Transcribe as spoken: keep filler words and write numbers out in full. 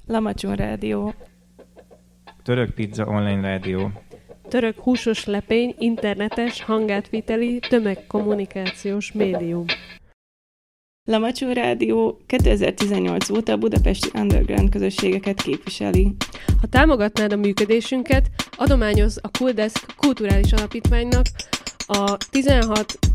Lamacsun Rádió. Török Pizza Online Rádió. Török húsos lepény, internetes, hangátviteli, tömegkommunikációs médium. Lamacsun Rádió kétezer-tizennyolc óta a budapesti underground közösségeket képviseli. Ha támogatnád a működésünket, adományoz a Cooldesk kulturális alapítványnak a tizenhat